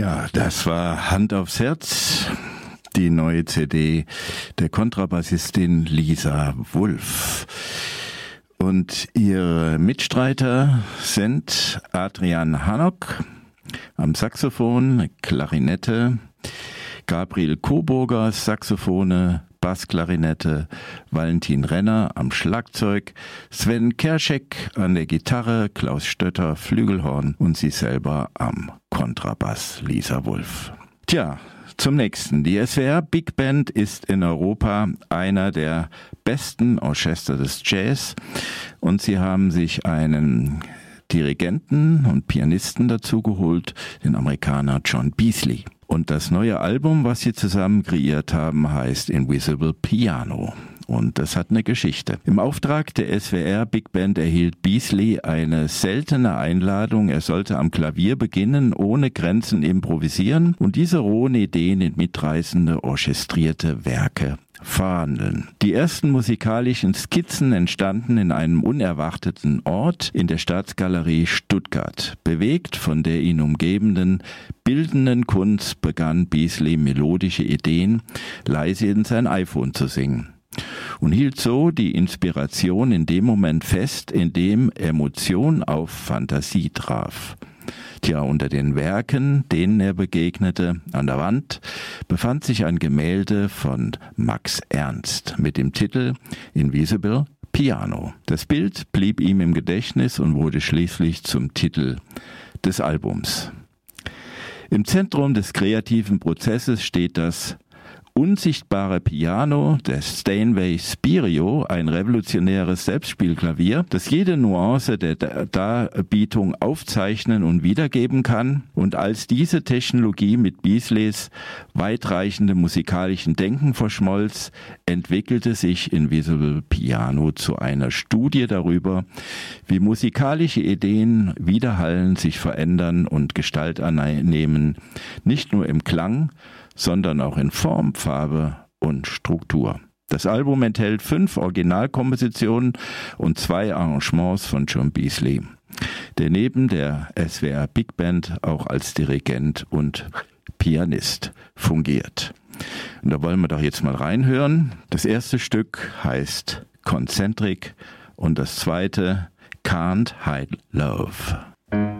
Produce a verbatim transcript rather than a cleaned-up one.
Tja, das war Hand aufs Herz, die neue C D der Kontrabassistin Lisa Wulff. Und ihre Mitstreiter sind Adrian Hannock am Saxophon, Klarinette, Gabriel Coburger, Saxophone, Bassklarinette, Valentin Renner am Schlagzeug, Sven Kerschek an der Gitarre, Klaus Stötter Flügelhorn und sie selber am Kontrabass, Lisa Wulff. Tja, zum nächsten. Die S W R Big Band ist in Europa einer der besten Orchester des Jazz und sie haben sich einen Dirigenten und Pianisten dazu geholt, den Amerikaner John Beasley. Und das neue Album, was sie zusammen kreiert haben, heißt Invisible Piano. Und das hat eine Geschichte. Im Auftrag der S W R Big Band erhielt Beasley eine seltene Einladung. Er sollte am Klavier beginnen, ohne Grenzen improvisieren und diese rohen Ideen in mitreißende, orchestrierte Werke verhandeln. Die ersten musikalischen Skizzen entstanden in einem unerwarteten Ort in der Staatsgalerie Stuttgart. Bewegt von der ihn umgebenden bildenden Kunst begann Beasley melodische Ideen leise in sein iPhone zu singen und hielt so die Inspiration in dem Moment fest, in dem Emotion auf Fantasie traf. Tja, unter den Werken, denen er begegnete, an der Wand, befand sich ein Gemälde von Max Ernst mit dem Titel Invisible Piano. Das Bild blieb ihm im Gedächtnis und wurde schließlich zum Titel des Albums. Im Zentrum des kreativen Prozesses steht das unsichtbare Piano des Steinway Spirio, ein revolutionäres Selbstspielklavier, das jede Nuance der Darbietung aufzeichnen und wiedergeben kann. Und als diese Technologie mit Beasleys weitreichende musikalischen Denken verschmolz, entwickelte sich Invisible Piano zu einer Studie darüber, wie musikalische Ideen widerhallen, sich verändern und Gestalt annehmen, nicht nur im Klang, sondern auch in Form, Farbe und Struktur. Das Album enthält fünf Originalkompositionen und zwei Arrangements von John Beasley, der neben der S W R Big Band auch als Dirigent und Pianist fungiert. Und da wollen wir doch jetzt mal reinhören. Das erste Stück heißt Concentric und das zweite Can't Hide Love.